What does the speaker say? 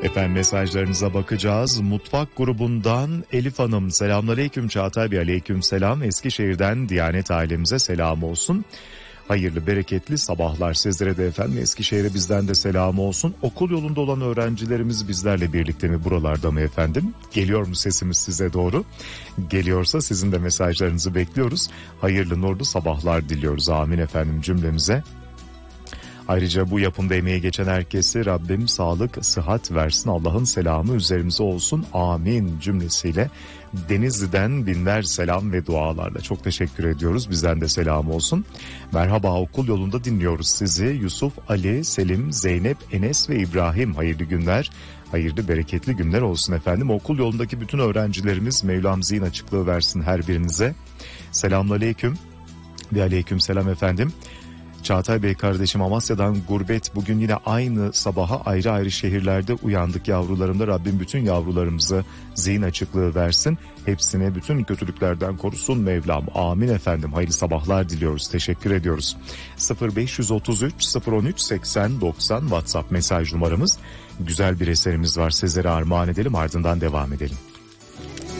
Efendim mesajlarınıza bakacağız. Mutfak grubundan Elif Hanım, selamünaleyküm Çağatay Bey, aleykümselam. Eskişehir'den Diyanet ailemize selam olsun. Hayırlı, bereketli sabahlar sizlere de efendim. Eskişehir'e bizden de selam olsun. Okul yolunda olan öğrencilerimiz bizlerle birlikte mi, buralarda mı efendim? Geliyor mu sesimiz size doğru? Geliyorsa sizin de mesajlarınızı bekliyoruz. Hayırlı, nurlu sabahlar diliyoruz. Amin efendim cümlemize. Ayrıca bu yapımda emeği geçen herkese Rabbim sağlık, sıhhat versin. Allah'ın selamı üzerimize olsun. Amin cümlesiyle Denizli'den binler selam ve dualarla çok teşekkür ediyoruz. Bizden de selam olsun. Merhaba, okul yolunda dinliyoruz sizi. Yusuf, Ali, Selim, Zeynep, Enes ve İbrahim, hayırlı günler. Hayırlı, bereketli günler olsun efendim. Okul yolundaki bütün öğrencilerimiz Mevlam zihin açıklığı versin her birinize. Selamünaleyküm ve aleykümselam efendim. Çağatay Bey kardeşim, Amasya'dan gurbet, bugün yine aynı sabaha ayrı ayrı şehirlerde uyandık yavrularımla. Rabbim bütün yavrularımıza zihin açıklığı versin. Hepsine bütün kötülüklerden korusun Mevlam. Amin efendim. Hayırlı sabahlar diliyoruz. Teşekkür ediyoruz. 0533 013 80 90 WhatsApp mesaj numaramız. Güzel bir eserimiz var, sizlere armağan edelim, ardından devam edelim.